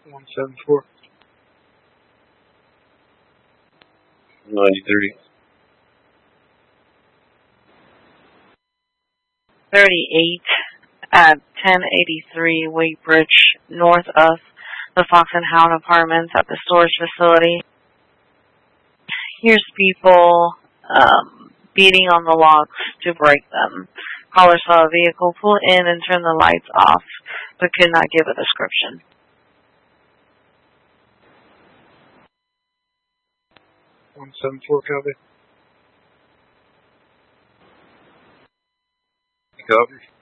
174. 93. 38 at 1083 Weighbridge, north of the Fox and Hound Apartments at the storage facility. Here's people beating on the locks to break them. Caller saw a vehicle pull in and turn the lights off, but could not give a description. 174, copy. Copy.